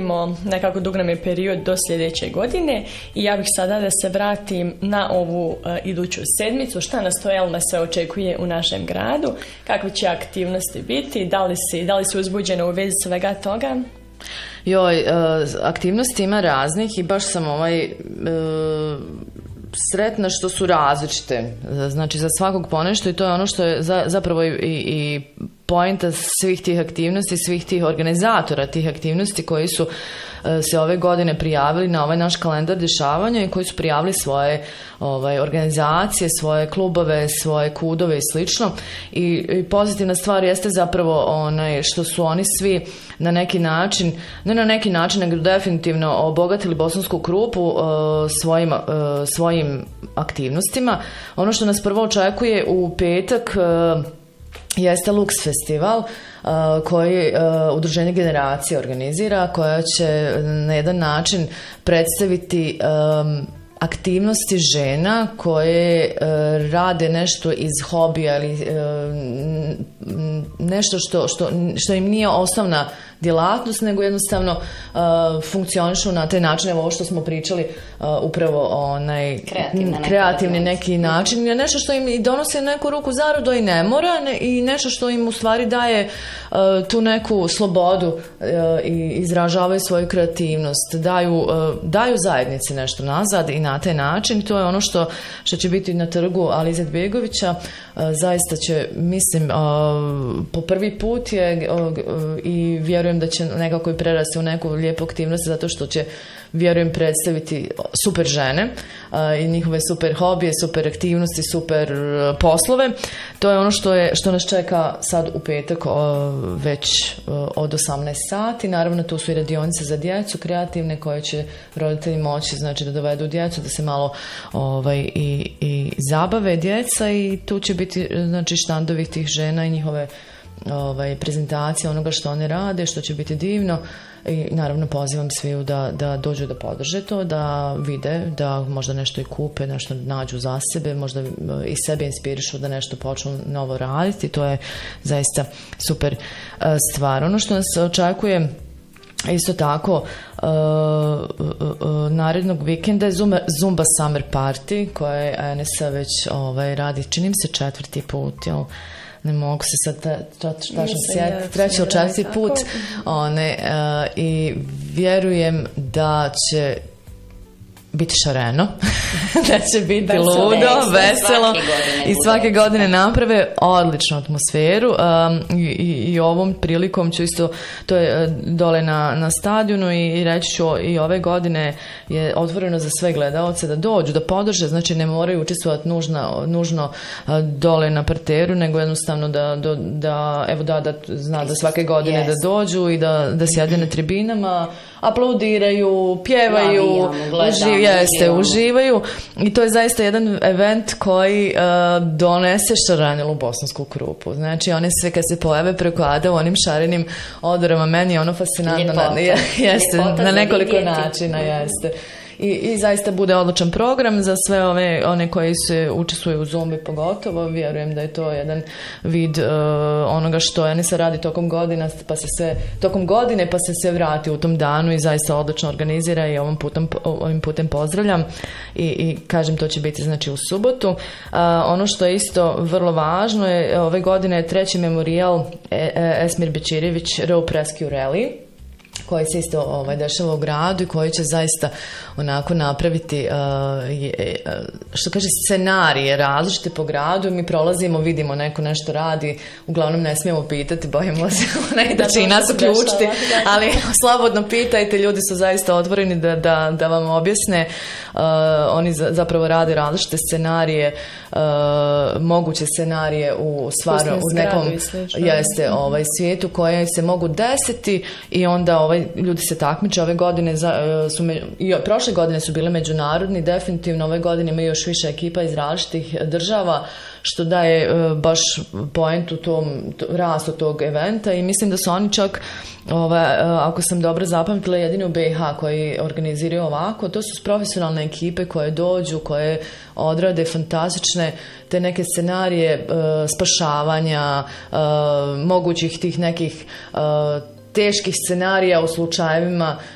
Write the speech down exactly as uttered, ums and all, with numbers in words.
vidimo nekako dug nam je period do sljedeće godine i ja bih sada da se vratim na ovu uh, iduću sedmicu. Šta nas to jel nas se očekuje u našem gradu? Kakve će aktivnosti biti? Da li si, da li si uzbuđena u vezi svega toga? Joj, aktivnosti ima raznih i baš sam ovaj sretna što su različite. Znači za svakog ponešto i to je ono što je zapravo i, i poenta svih tih aktivnosti, svih tih organizatora tih aktivnosti koji su se ove godine prijavili na ovaj naš kalendar dešavanja i koji su prijavili svoje ovaj, organizacije, svoje klubove, svoje kudove i slično. I, i pozitivna stvar jeste zapravo onaj, što su oni svi na neki način, ne na neki način, nego definitivno obogatili Bosansku Krupu uh, svojim, uh, svojim aktivnostima. Ono što nas prvo očekuje u petak uh, jeste Lux festival uh, koji uh, Udruženje Generacije organizira, koja će na jedan način predstaviti um, aktivnosti žena koje uh, rade nešto iz hobija ili uh, nešto što, što, što im nije osnovna djelatnost, nego jednostavno uh, funkcionišu na taj način, evo ovo što smo pričali, uh, upravo onaj kreativni neki način, nešto što im i donosi neku ruku zaradu i ne mora ne, i nešto što im u stvari daje uh, tu neku slobodu uh, i izražavaju svoju kreativnost, daju, uh, daju zajednici nešto nazad i na taj način. To je ono što, što će biti na trgu Alize Begovića. Uh, zaista će, mislim, uh, po prvi put je uh, uh, i vjerujem da će nekako i prerasti u neku lijepu aktivnost, zato što će, vjerujem, predstaviti super žene uh, i njihove super hobije, super aktivnosti, super uh, poslove. To je ono što, je, što nas čeka sad u petak uh, već uh, od osamnaest sati. Naravno, tu su i radionice za djecu kreativne koje će roditelji moći, znači, da dovedu djecu, da se malo ovaj, i, i zabave djeca, i tu će biti, znači, štandovi tih žena i njihove ovaj, prezentacije onoga što one rade, što će biti divno. I naravno pozivam sviju da, da dođu da podrže to, da vide, da možda nešto i kupe, nešto nađu za sebe, možda i sebe inspirišu da nešto počnu novo raditi. To je zaista super stvar. Ono što nas očekuje isto tako uh, uh, uh, narednog vikenda je Zumba, Zumba Summer Party, koja je Enesa već ovaj, radi, činim se četvrti put, jel? Ne mogu se sad ta, ta, tačno sjetiti, treći ili četvrti put one, uh, i vjerujem da će biti šareno, da će biti veselo, ludo, veselo i svake godine naprave odličnu atmosferu. Um, i, i ovom prilikom ću isto, to je dole na, na stadionu, i, i reći ću i ove godine je otvoreno za sve gledaoce da dođu, da podrže, znači ne moraju učestvovati nužno, nužno dole na parteru, nego jednostavno da, da, da evo da, da zna da svake godine yes. da dođu i da, da sjede na tribinama, aplaudiraju, pjevaju, uži, jeste, uživaju, i to je zaista jedan event koji uh, donese šarenilu Bosansku Krupu. Znači one sve kad se pojave preko Ada u onim šarenim odorama, meni je ono fascinantno. Ljepota. Na, jeste, Ljepota na nekoliko načina, jeste. I, i zaista bude odličan program za sve ove one koji se učestvuju u Zumbi, pogotovo vjerujem da je to jedan vid uh, onoga što Enesa radi tokom godina, pa se sve tokom godine pa se sve vrati u tom danu i zaista odlično organizira, i ovom putem, ovim putem pozdravljam i, i kažem, to će biti znači u subotu. Uh, ono što je isto vrlo važno je, ove godine je treći memorijal Esmir Bećirević Rope Rescue Rally, koji se isto ovaj, dešava u gradu i koji će zaista onako napraviti uh, je, što kaže scenarije različite po gradu. Mi prolazimo, vidimo neko nešto radi, uglavnom ne smijemo pitati, bojimo se onaj, da će i nas uključiti, ali slobodno pitajte, ljudi su zaista otvoreni da, da, da vam objasne. Uh, oni za, zapravo rade različite scenarije, uh, moguće scenarije u stvarno u nekom jeste ovaj svijetu koje se mogu desiti, i onda ovaj ljudi se takmiče. Ove godine za, su me, i prošle godine su bile međunarodni, definitivno ove godine ima još više ekipa iz različitih država, što daje uh, baš poentu tom to, rastu tog eventa, i mislim da su oni čak ove, uh, ako sam dobro zapamtila, jedini u B i H koji organiziraju ovako. To su profesionalne ekipe koje dođu, koje odrade fantastične te neke scenarije uh, spašavanja, uh, mogućih tih nekih uh, teških scenarija u slučajevima